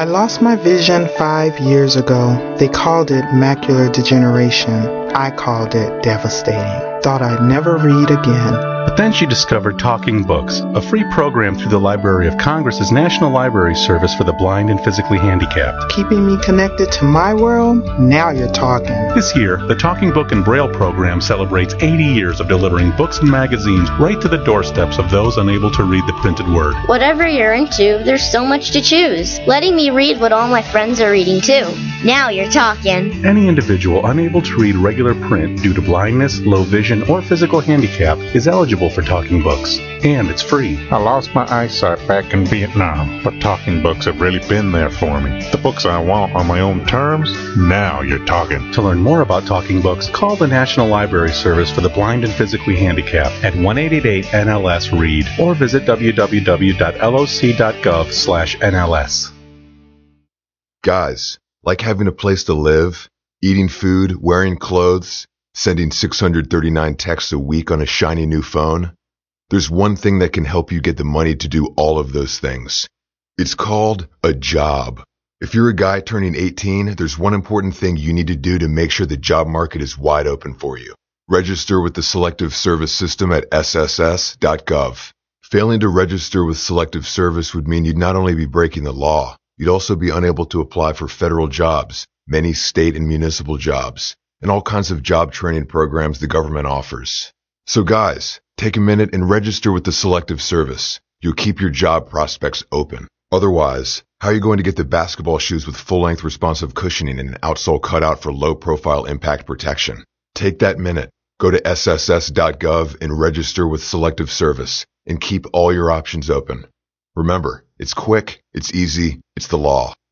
lost my vision 5 years ago. They called it macular degeneration. I called it devastating. Thought I'd never read again. But then she discovered Talking Books, a free program through the Library of Congress's National Library Service for the Blind and Physically Handicapped. Keeping me connected to my world? Now you're talking. This year, the Talking Book and Braille program celebrates 80 years of delivering books and magazines right to the doorsteps of those unable to read the printed word. Whatever you're into, there's so much to choose. Letting me read what all my friends are reading too. Now you're talking. Any individual unable to read regular print due to blindness, low vision, or physical handicap is eligible for Talking Books, and it's free. I lost my eyesight back in Vietnam, but Talking Books have really been there for me. The books I want on my own terms, now you're talking. To learn more about Talking Books, call the National Library Service for the Blind and Physically Handicapped at 1-888-NLS-READ or visit www.loc.gov/NLS. Guys, like having a place to live, eating food, wearing clothes, sending 639 texts a week on a shiny new phone? There's one thing that can help you get the money to do all of those things. It's called a job. If you're a guy turning 18, there's one important thing you need to do to make sure the job market is wide open for you. Register with the Selective Service System at sss.gov. Failing to register with Selective Service would mean you'd not only be breaking the law, you'd also be unable to apply for federal jobs, many state and municipal jobs, and all kinds of job training programs the government offers. So guys, take a minute and register with the Selective Service. You'll keep your job prospects open. Otherwise, how are you going to get the basketball shoes with full-length responsive cushioning and an outsole cutout for low-profile impact protection? Take that minute, go to sss.gov and register with Selective Service, and keep all your options open. Remember, it's quick, it's easy, it's the law.